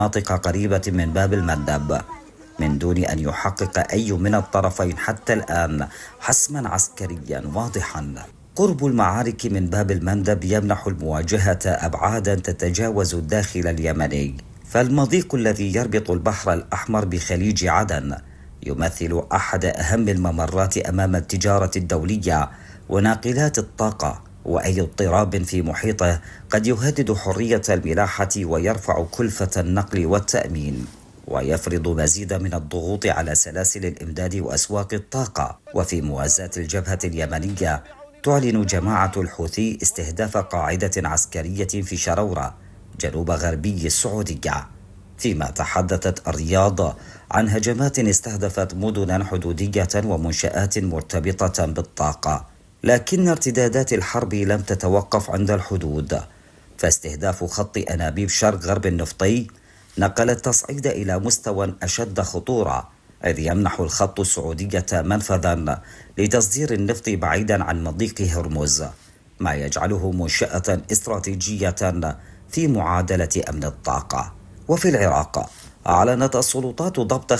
مناطق قريبة من باب المندب من دون أن يحقق أي من الطرفين حتى الآن حسما عسكريا واضحا. قرب المعارك من باب المندب يمنح المواجهة أبعادا تتجاوز الداخل اليمني، فالمضيق الذي يربط البحر الأحمر بخليج عدن يمثل أحد أهم الممرات أمام التجارة الدولية وناقلات الطاقة، وأي اضطراب في محيطه قد يهدد حرية الملاحة ويرفع كلفة النقل والتأمين، ويفرض مزيد من الضغوط على سلاسل الإمداد وأسواق الطاقة. وفي موازاة الجبهة اليمنية، تعلن جماعة الحوثي استهداف قاعدة عسكرية في شرورة جنوب غربي السعودية، فيما تحدثت الرياض عن هجمات استهدفت مدنا حدودية ومنشآت مرتبطة بالطاقة. لكن ارتدادات الحرب لم تتوقف عند الحدود، فاستهداف خط أنابيب شرق غرب النفطي نقل التصعيد إلى مستوى أشد خطورة، إذ يمنح الخط السعودية منفذا لتصدير النفط بعيدا عن مضيق هرمز، ما يجعله منشأة استراتيجية في معادلة أمن الطاقة. وفي العراق، أعلنت السلطات ضبط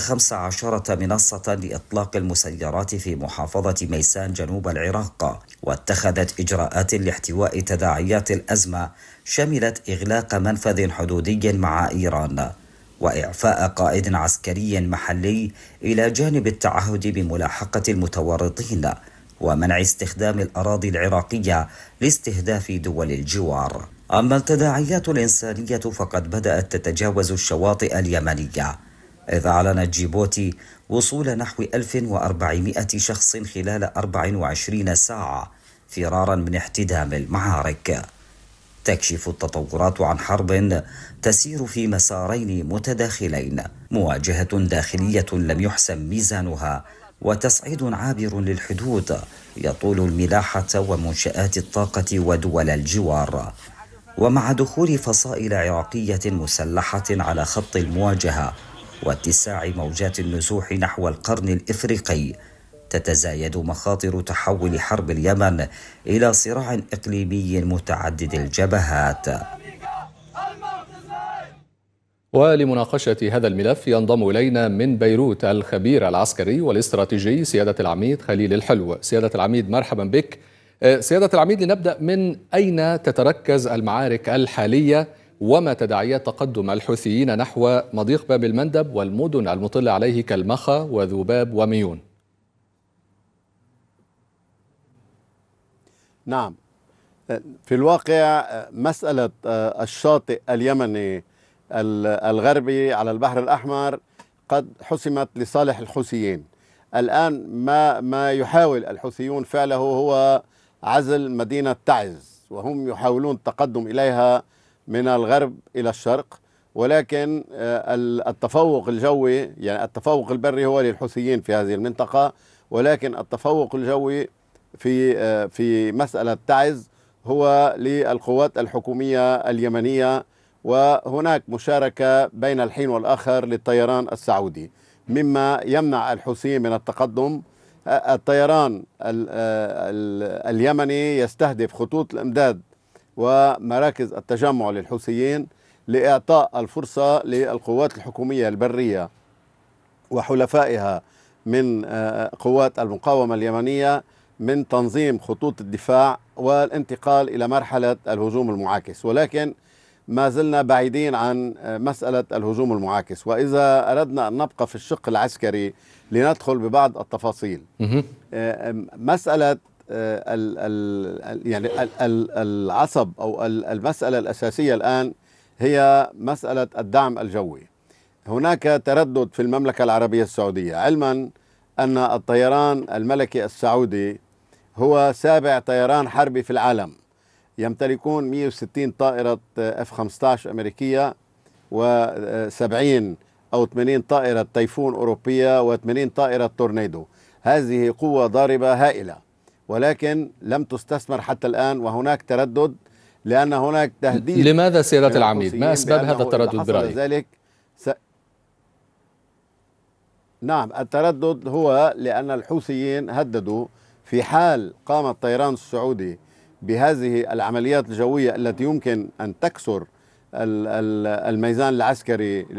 15 منصة لإطلاق المسيرات في محافظة ميسان جنوب العراق، واتخذت إجراءات لاحتواء تداعيات الأزمة شملت إغلاق منفذ حدودي مع إيران وإعفاء قائد عسكري محلي، إلى جانب التعهد بملاحقة المتورطين ومنع استخدام الأراضي العراقية لاستهداف دول الجوار. أما التداعيات الإنسانية فقد بدأت تتجاوز الشواطئ اليمنية، إذ أعلنت جيبوتي وصول نحو 1400 شخص خلال 24 ساعة فرارا من احتدام المعارك. تكشف التطورات عن حرب تسير في مسارين متداخلين، مواجهة داخلية لم يحسم ميزانها وتصعيد عابر للحدود يطول الملاحة ومنشآت الطاقة ودول الجوار. ومع دخول فصائل عراقية مسلحة على خط المواجهة واتساع موجات النزوح نحو القرن الإفريقي، تتزايد مخاطر تحول حرب اليمن إلى صراع إقليمي متعدد الجبهات. ولمناقشة هذا الملف ينضم إلينا من بيروت الخبير العسكري والاستراتيجي سيادة العميد خليل الحلو. سيادة العميد مرحبا بك. سيادة العميد، لنبدأ من أين تتركز المعارك الحالية وما تداعيات تقدم الحوثيين نحو مضيق باب المندب والمدن المطلة عليه كالمخا وذوباب وميون؟ نعم، في الواقع مسألة الشاطئ اليمني الغربي على البحر الأحمر قد حسمت لصالح الحوثيين. الآن ما يحاول الحوثيون فعله هو عزل مدينة تعز، وهم يحاولون التقدم إليها من الغرب إلى الشرق، ولكن التفوق الجوي، يعني التفوق البري هو للحوثيين في هذه المنطقة، ولكن التفوق الجوي في مسألة تعز هو للقوات الحكومية اليمنية، وهناك مشاركة بين الحين والآخر للطيران السعودي، مما يمنع الحوثيين من التقدم. الطيران اليمني يستهدف خطوط الإمداد ومراكز التجمع للحوثيين لإعطاء الفرصة للقوات الحكومية البرية وحلفائها من قوات المقاومة اليمنية من تنظيم خطوط الدفاع والانتقال إلى مرحلة الهجوم المعاكس، ولكن ما زلنا بعيدين عن مسألة الهجوم المعاكس. وإذا أردنا أن نبقى في الشق العسكري لندخل ببعض التفاصيل. مسألة يعني العصب أو المسألة الأساسية الآن هي مسألة الدعم الجوي. هناك تردد في المملكة العربية السعودية، علما أن الطيران الملكي السعودي هو 7 طيران حربي في العالم، يمتلكون 160 طائرة F-15 أمريكية و70 أو 80 طائرة تايفون أوروبية و80 طائرة تورنيدو. هذه قوة ضاربة هائلة، ولكن لم تستثمر حتى الآن، وهناك تردد لأن هناك تهديد. لماذا سيادة العميد؟ ما أسباب هذا التردد برأيك؟ ذلك نعم، التردد هو لأن الحوثيين هددوا في حال قام الطيران السعودي بهذه العمليات الجوية التي يمكن أن تكسر الميزان العسكري